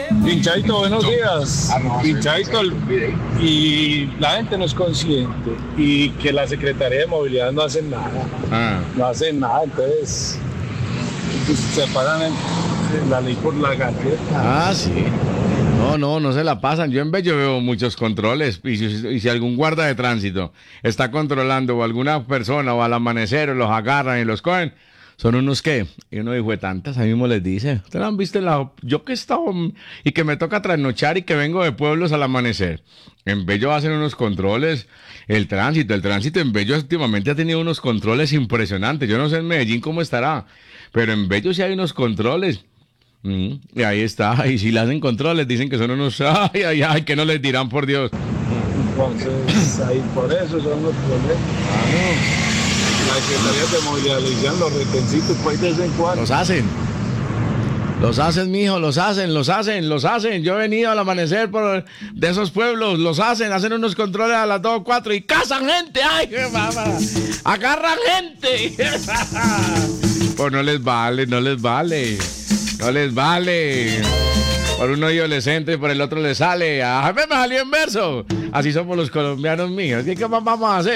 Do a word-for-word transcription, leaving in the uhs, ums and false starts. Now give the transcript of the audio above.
Pinchadito, buenos días. Pinchadito, y la gente no es consciente y que la Secretaría de Movilidad no hace nada. Ah. No hacen nada, entonces pues, se pasan en la ley por la galleta. Ah, sí. No, no, no se la pasan. Yo en Bello veo muchos controles y si, y si algún guarda de tránsito está controlando o alguna persona o al amanecer los agarran y los cogen, son unos que, y uno dijo de tantas, ahí mismo les dice, ¿ustedes han visto la, yo que he estado y que me toca trasnochar y que vengo de pueblos al amanecer? En Bello hacen unos controles, el tránsito, el tránsito en Bello últimamente ha tenido unos controles impresionantes. Yo no sé en Medellín cómo estará, pero en Bello sí hay unos controles. Mm, y ahí está, y si le hacen controles dicen que son unos, ay, ay, ay, que no les dirán por Dios. Entonces, ahí por eso son los problemas. La Secretaría de Movilidad le hicieron los retencitos pues de vez en cuando. Los hacen. Los hacen, mijo, los hacen, los hacen, los hacen. Yo he venido al amanecer por de esos pueblos, los hacen, hacen unos controles a las dos o cuatro y cazan gente. ¡Ay, qué mamá! ¡Agarran gente! Pues no les vale, no les vale. No les vale. Por uno adolescente y por el otro le sale. ¡Ah, me salió en verso! Así somos los colombianos, míos. ¿Qué más vamos a hacer?